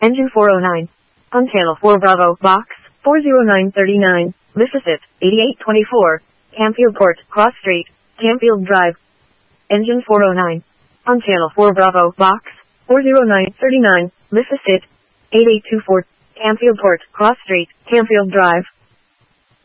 Engine 409. Untail 4 Bravo, box, 40939, Lissasit, 8824, Camfield Court, Cross Street, Camfield Drive. Engine 409. Untail 4 Bravo, box, 40939, Lissasit, 8824, Camfield Court, Cross Street, Camfield Drive.